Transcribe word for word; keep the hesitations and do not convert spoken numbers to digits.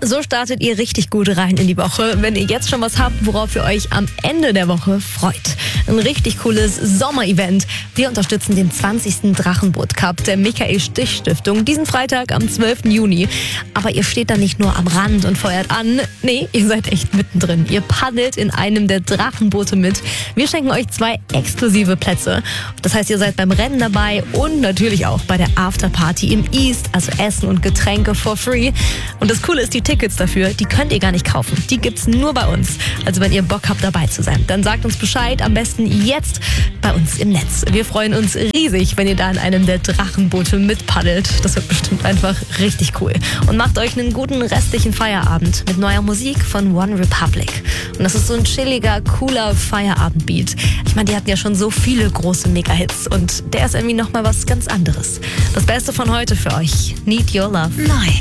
So startet ihr richtig gut rein in die Woche, wenn ihr jetzt schon was habt, worauf ihr euch am Ende der Woche freut. Ein richtig cooles Sommerevent. Wir unterstützen den zwanzigsten Drachenboot-Cup der Michael-Stich-Stiftung diesen Freitag am zwölften Juni. Aber ihr steht da nicht nur am Rand und feuert an. Nee, ihr seid echt mittendrin. Ihr paddelt in einem der Drachenboote mit. Wir schenken euch zwei exklusive Plätze. Das heißt, ihr seid beim Rennen dabei und natürlich auch bei der Afterparty im East, also Essen und Getränke for free. Und das Coole ist, die Tickets dafür, die könnt ihr gar nicht kaufen. Die gibt's nur bei uns. Also wenn ihr Bock habt, dabei zu sein, dann sagt uns Bescheid, am besten jetzt bei uns im Netz. Wir freuen uns riesig, wenn ihr da in einem der Drachenboote mitpaddelt. Das wird bestimmt einfach richtig cool. Und macht euch einen guten restlichen Feierabend mit neuer Musik von One Republic. Und das ist so ein chilliger, cooler Feierabendbeat. Ich meine, die hatten ja schon so viele große Mega-Hits und der ist irgendwie nochmal was ganz anderes. Das Beste von heute für euch. Need Your Love. Neu.